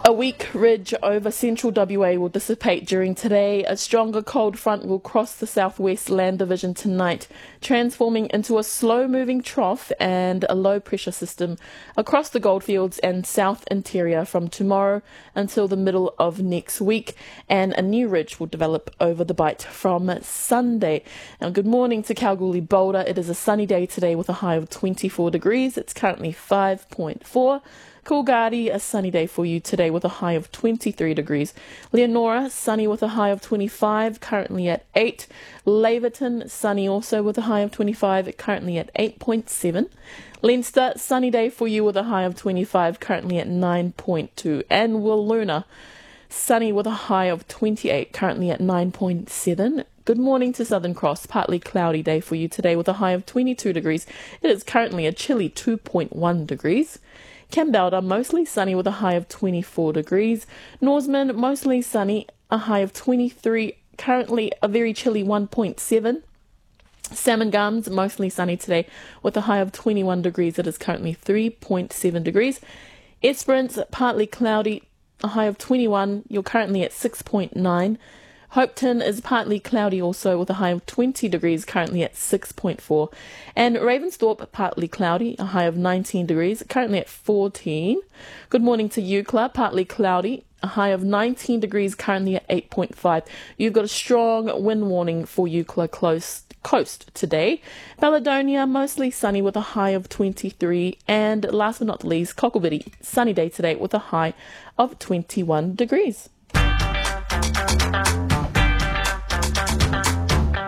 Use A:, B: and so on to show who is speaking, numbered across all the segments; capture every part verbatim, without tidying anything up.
A: A weak ridge over central W A will dissipate during today. A stronger cold front will cross the southwest land division tonight, transforming into a slow-moving trough and a low-pressure system across the Goldfields and south interior from tomorrow until the middle of next week, and a new ridge will develop over the Bight from Sunday. Now, good morning to Kalgoorlie Boulder. It is a sunny day today with a high of twenty-four degrees. It's currently five point four. Coolgardie, a sunny day for you today with a high of twenty-three degrees. Leonora, sunny with a high of twenty-five, currently at eight. Laverton, sunny also with a high of twenty-five, currently at eight point seven. Leinster, sunny day for you with a high of twenty-five, currently at nine point two. And Wiluna, sunny with a high of twenty-eight, currently at nine point seven. Good morning to Southern Cross, partly cloudy day for you today with a high of twenty-two degrees. It is currently a chilly two point one degrees. Kambalda, mostly sunny with a high of twenty-four degrees. Norseman, mostly sunny, a high of twenty-three, currently a very chilly one point seven. Salmon Gums, mostly sunny today with a high of twenty-one degrees. It is currently three point seven degrees. Esperance, partly cloudy, a high of twenty-one. You're currently at six point nine. Hopeton is partly cloudy also with a high of twenty degrees, currently at six point four. And Ravensthorpe, partly cloudy, a high of nineteen degrees, currently at fourteen. Good morning to Eucla, partly cloudy, a high of nineteen degrees, currently at eight point five. You've got a strong wind warning for Eucla close coast today. Baladonia, mostly sunny with a high of twenty-three. And last but not least, Cockleberry, sunny day today with a high of twenty-one degrees.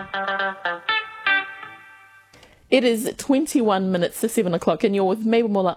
A: It is twenty-one minutes to seven o'clock and you're with Mabel Muller